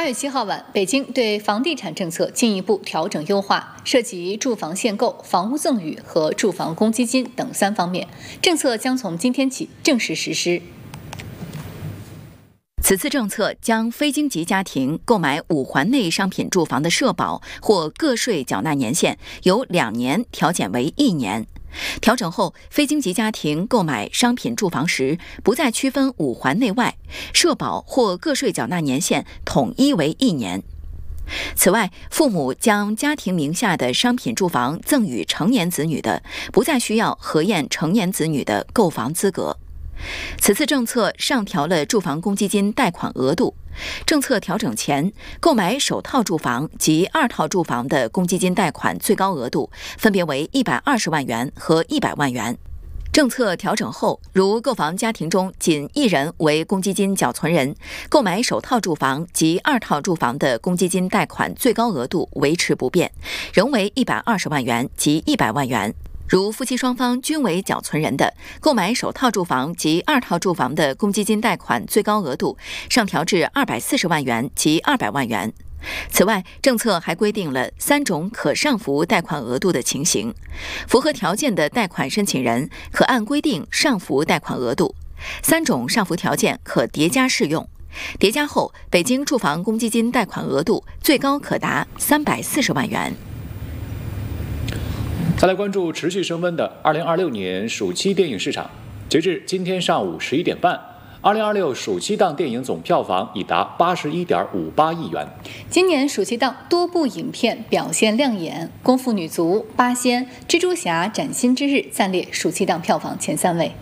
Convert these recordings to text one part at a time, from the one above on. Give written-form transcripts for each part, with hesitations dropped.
8月7号晚，北京对房地产政策进一步调整优化，涉及住房限购、房屋赠与和住房公积金等3方面。政策将从今天起正式实施。 此次政策将非京籍家庭购买5环内商品住房的社保或个税缴纳年限由2年调减为1年。调整后，非京籍家庭购买商品住房时，不再区分5环内外，社保或个税缴纳年限统一为1年。此外，父母将家庭名下的商品住房赠与成年子女的，不再需要核验成年子女的购房资格。此次政策上调了住房公积金贷款额度。政策调整前，购买首套住房及2套住房的公积金贷款最高额度分别为120万元和100万元。政策调整后，如购房家庭中仅1人为公积金缴存人，购买首套住房及2套住房的公积金贷款最高额度维持不变，仍为120万元及100万元。如夫妻双方均为缴存人的，购买首套住房及2套住房的公积金贷款最高额度上调至240万元及200万元。此外，政策还规定了3种可上浮贷款额度的情形，符合条件的贷款申请人可按规定上浮贷款额度，3种上浮条件可叠加适用。叠加后，北京住房公积金贷款额度最高可达340万元。 再来关注持续升温的2026年暑期电影市场。截至今天上午11点半，2026暑期档电影总票房已达81.58亿元。 今年暑期档多部影片表现亮眼，《功夫女足》、《八仙》、《蜘蛛侠：崭新之日》暂列暑期档票房前3位。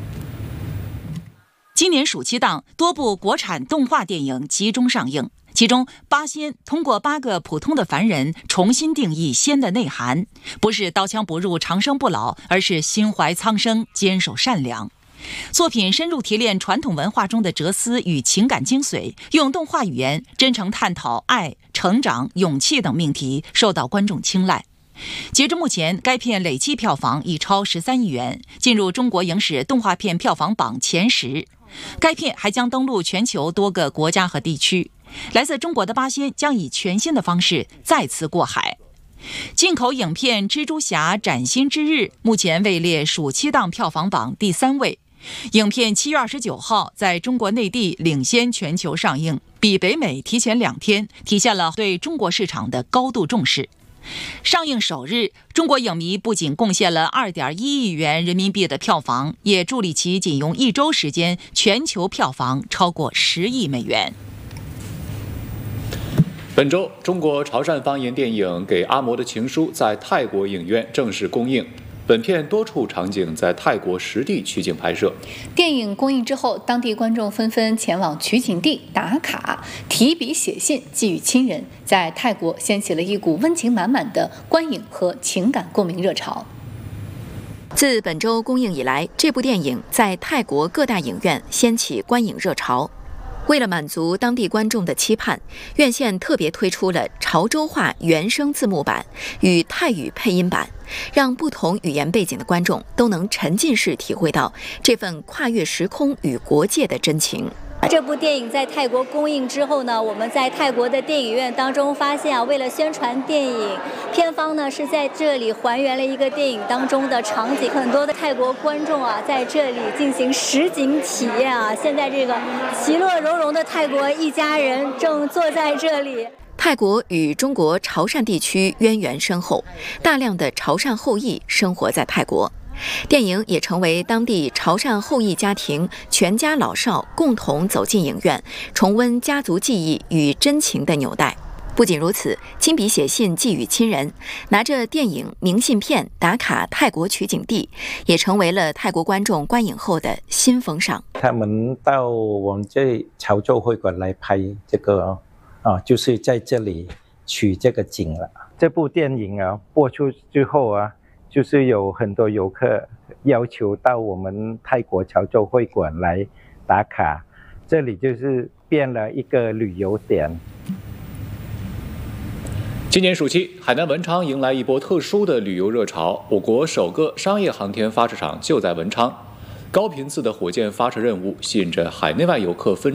今年暑期档多部国产动画电影集中上映。其中，《八仙》通过8个普通的凡人重新定义仙的内涵，不是刀枪不入、长生不老，而是心怀苍生、坚守善良。作品深入提炼传统文化中的哲思与情感精髓，用动画语言真诚探讨爱、成长、勇气等命题，受到观众青睐。截至目前，该片累计票房已超13亿元，进入中国影史动画片票房榜前10。该片还将登陆全球多个国家和地区。来自中国的八仙将以全新的方式再次过海。进口影片《蜘蛛侠：崭新之日》目前位列暑期档票房榜第3位。影片7月29号在中国内地领先全球上映，比北美提前2天，体现了对中国市场的高度重视。上映首日，中国影迷不仅贡献了2.1亿元人民币的票房，也助力其仅用1周时间全球票房超过10亿美元。 本周，中国潮汕方言电影《给阿嬷的情书》在泰国影院正式公映。本片多处场景在泰国实地取景拍摄。 电影公映之后，当地观众纷纷前往取景地打卡、提笔写信寄予亲人，在泰国掀起了一股温情满满的观影和情感共鸣热潮。 自本周公映以来，这部电影在泰国各大影院掀起观影热潮。为了满足当地观众的期盼，院线特别推出了潮州话原声字幕版与泰语配音版，让不同语言背景的观众都能沉浸式体会到这份跨越时空与国界的真情。 这部电影在泰国公映之后呢，我们在泰国的电影院当中发现啊，为了宣传电影，片方呢是在这里还原了一个电影当中的场景，很多的泰国观众啊在这里进行实景体验啊。现在这个其乐融融的泰国一家人正坐在这里。 泰国与中国潮汕地区渊源深厚，大量的潮汕后裔生活在泰国。电影也成为当地潮汕后裔家庭全家老少共同走进影院，重温家族记忆与真情的纽带。不仅如此，亲笔写信寄予亲人，拿着电影明信片打卡泰国取景地，也成为了泰国观众观影后的新风尚。 他们到我们这潮州会馆来拍这个就是在这里取这个景了。这部电影啊播出之后啊，就是有很多游客要求到我们泰国潮州会馆来打卡，这里就是变了一个旅游点。 今年暑期，海南文昌迎来一波特殊的旅游热潮。我国首个商业航天发射场就在文昌，高频次的火箭发射任务吸引着海内外游客纷